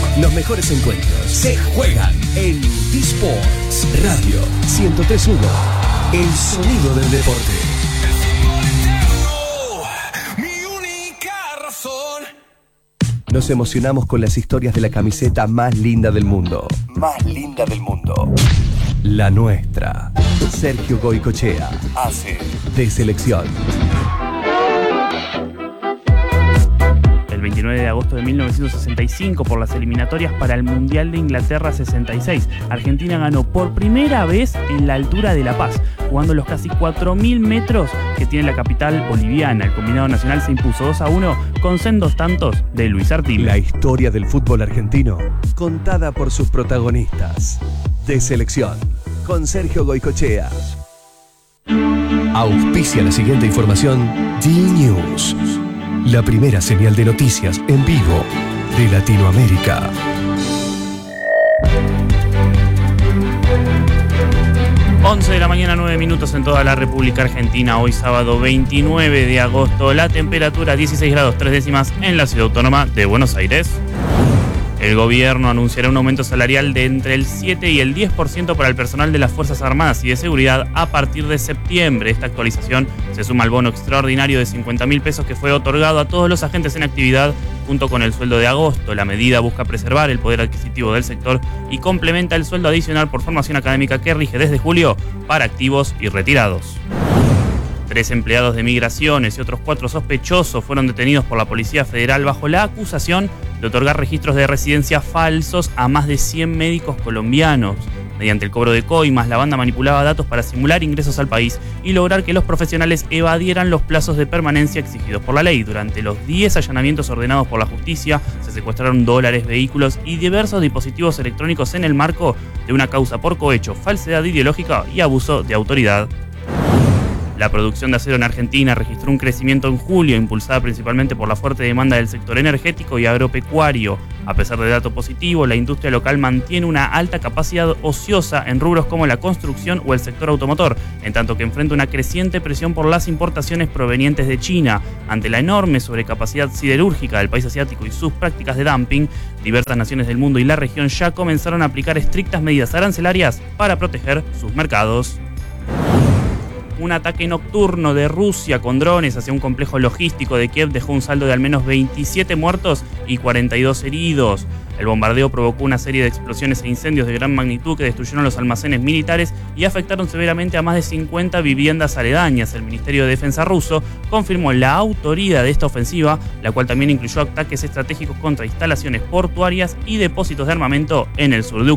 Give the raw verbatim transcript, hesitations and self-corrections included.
Los mejores encuentros se juegan en T-Sports Radio ciento tres punto uno. El sonido del deporte. Nos emocionamos con las historias de la camiseta más linda del mundo. Más linda del mundo. La nuestra. Sergio Goycochea hace de selección. El veintinueve de agosto de mil novecientos sesenta y cinco, por las eliminatorias para el Mundial de Inglaterra sesenta y seis, Argentina ganó por primera vez en la altura de La Paz, jugando los casi cuatro mil metros que tiene la capital boliviana. El combinado nacional se impuso dos a uno con sendos tantos de Luis Artiles. La historia del fútbol argentino, contada por sus protagonistas. De selección, con Sergio Goycochea. Auspicia la siguiente información D-News, la primera señal de noticias en vivo de Latinoamérica. once de la mañana, nueve minutos en toda la República Argentina. Hoy sábado veintinueve de agosto, la temperatura dieciséis grados tres décimas en la ciudad autónoma de Buenos Aires. El gobierno anunciará un aumento salarial de entre el siete y el diez por ciento para el personal de las Fuerzas Armadas y de Seguridad a partir de septiembre. Esta actualización se suma al bono extraordinario de cincuenta mil pesos que fue otorgado a todos los agentes en actividad junto con el sueldo de agosto. La medida busca preservar el poder adquisitivo del sector y complementa el sueldo adicional por formación académica que rige desde julio para activos y retirados. Tres empleados de migraciones y otros cuatro sospechosos fueron detenidos por la Policía Federal bajo la acusación de otorgar registros de residencia falsos a más de cien médicos colombianos. Mediante el cobro de coimas, la banda manipulaba datos para simular ingresos al país y lograr que los profesionales evadieran los plazos de permanencia exigidos por la ley. Durante los diez allanamientos ordenados por la justicia, se secuestraron dólares, vehículos y diversos dispositivos electrónicos en el marco de una causa por cohecho, falsedad ideológica y abuso de autoridad. La producción de acero en Argentina registró un crecimiento en julio, impulsada principalmente por la fuerte demanda del sector energético y agropecuario. A pesar de dato positivo, la industria local mantiene una alta capacidad ociosa en rubros como la construcción o el sector automotor, en tanto que enfrenta una creciente presión por las importaciones provenientes de China. Ante la enorme sobrecapacidad siderúrgica del país asiático y sus prácticas de dumping, diversas naciones del mundo y la región ya comenzaron a aplicar estrictas medidas arancelarias para proteger sus mercados. Un ataque nocturno de Rusia con drones hacia un complejo logístico de Kiev dejó un saldo de al menos veintisiete muertos y cuarenta y dos heridos. El bombardeo provocó una serie de explosiones e incendios de gran magnitud que destruyeron los almacenes militares y afectaron severamente a más de cincuenta viviendas aledañas. El Ministerio de Defensa ruso confirmó la autoría de esta ofensiva, la cual también incluyó ataques estratégicos contra instalaciones portuarias y depósitos de armamento en el sur de Ucrania.